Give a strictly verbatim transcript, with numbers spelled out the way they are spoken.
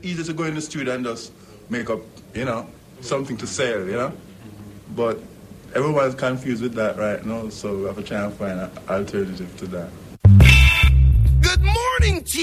easy to go in the studio and just make up, you know, something to sell, you know. But everyone's confused with that right now, so we have to try and find an alternative to that. Good morning, T.